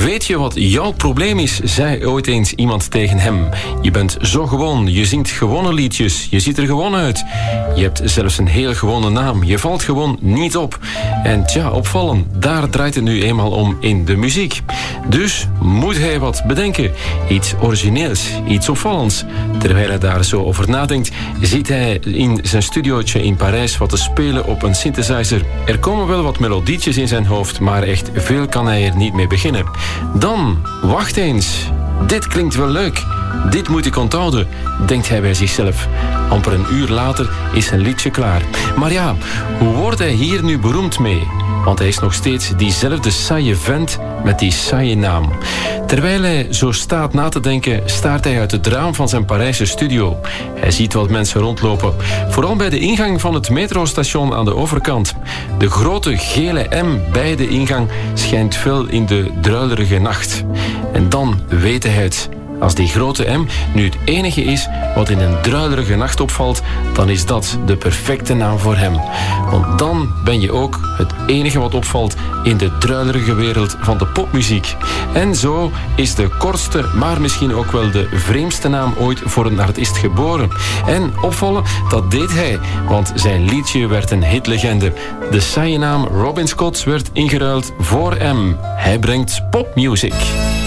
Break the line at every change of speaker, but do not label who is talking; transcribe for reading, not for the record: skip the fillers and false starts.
Weet je wat jouw probleem is, zei ooit eens iemand tegen hem. Je bent zo gewoon, je zingt gewone liedjes, je ziet er gewoon uit. Je hebt zelfs een heel gewone naam, je valt gewoon niet op. En tja, opvallen, daar draait het nu eenmaal om in de muziek. Dus moet hij wat bedenken. Iets origineels, iets opvallends. Terwijl hij daar zo over nadenkt, ziet hij in zijn studiootje in Parijs wat te spelen op een synthesizer. Er komen wel wat melodietjes in zijn hoofd, maar echt veel kan hij er niet mee beginnen. Dan, wacht eens. Dit klinkt wel leuk. Dit moet ik onthouden, denkt hij bij zichzelf. Amper een uur later is zijn liedje klaar. Maar ja, hoe wordt hij hier nu beroemd mee? Want hij is nog steeds diezelfde saaie vent met die saaie naam. Terwijl hij zo staat na te denken, staart hij uit het raam van zijn Parijse studio. Hij ziet wat mensen rondlopen. Vooral bij de ingang van het metrostation aan de overkant. De grote gele M bij de ingang schijnt fel in de druilerige nacht. En dan weet hij het. Als die grote M nu het enige is wat in een druilerige nacht opvalt, dan is dat de perfecte naam voor hem. Want dan ben je ook het enige wat opvalt in de druilerige wereld van de popmuziek. En zo is de kortste, maar misschien ook wel de vreemdste naam ooit voor een artiest geboren. En opvallen, dat deed hij, want zijn liedje werd een hitlegende. De saaie naam Robin Scott werd ingeruild voor M. Hij brengt popmuziek.